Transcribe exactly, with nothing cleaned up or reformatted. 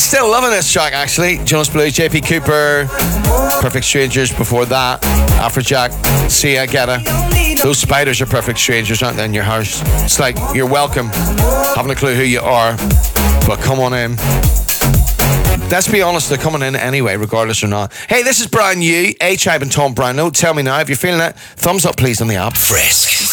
Still loving this track, actually. Jonas Blue, J P Cooper, Perfect Strangers before that, Afrojack, Sia, Getta. Those spiders are perfect strangers, aren't they, in your house? It's like, you're welcome, haven't a clue who you are, but come on in. Let's be honest, they're coming in anyway, regardless or not. Hey, this is Brian Yu, A-Tribe and Tom Brownlow. Tell me now, if you're feeling it, thumbs up please on the app. Frisk.